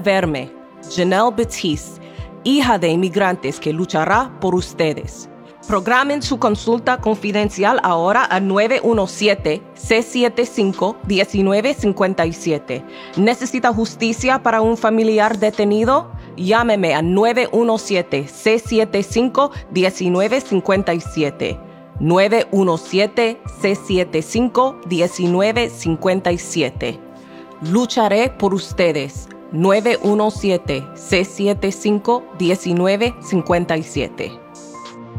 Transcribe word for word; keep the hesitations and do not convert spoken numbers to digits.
verme, Janelle Batiste, hija de inmigrantes que luchará por ustedes. Programen su consulta confidencial ahora a nueve uno siete, seis siete cinco, uno nueve cinco siete. ¿Necesita justicia para un familiar detenido? Llámeme a nueve uno siete, seis siete cinco, uno nueve cinco siete. nueve uno siete, seis siete cinco, uno nueve cinco siete. Lucharé por ustedes. nueve uno siete, seis siete cinco, uno nueve cinco siete.